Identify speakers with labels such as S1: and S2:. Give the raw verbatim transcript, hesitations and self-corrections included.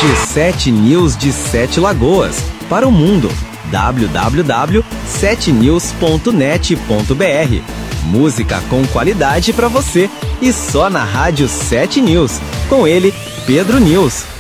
S1: Rede sete News de Sete Lagoas, para o mundo. w w w ponto sete news ponto net ponto b r. Música com qualidade para você e só na Rádio sete News. Com ele, Pedro News.